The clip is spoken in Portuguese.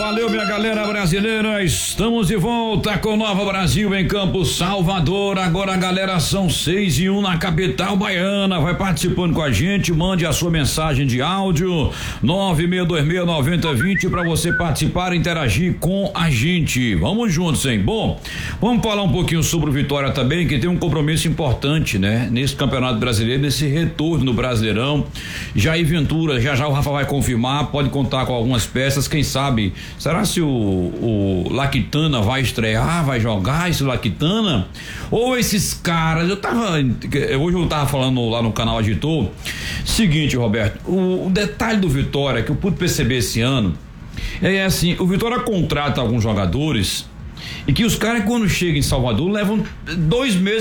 Valeu, minha galera brasileira, estamos de volta com Nova Brasil em Campos, Salvador. Agora, galera, são 6:01 na capital baiana. Vai participando com a gente, mande a sua mensagem de áudio 96269020 para você participar e interagir com a gente. Vamos juntos, hein? Bom, vamos falar um pouquinho sobre o Vitória também, que tem um compromisso importante, né? Nesse Campeonato Brasileiro, nesse retorno no Brasileirão. Jair Ventura, já o Rafa vai confirmar, pode contar com algumas peças, quem sabe. Será se o Lactana vai estrear, vai jogar esse Lactana? Ou esses caras, hoje eu tava falando lá no canal Agitou, seguinte, Roberto, o detalhe do Vitória que eu pude perceber esse ano, é assim, o Vitória contrata alguns jogadores e que os caras quando chegam em Salvador levam 2 meses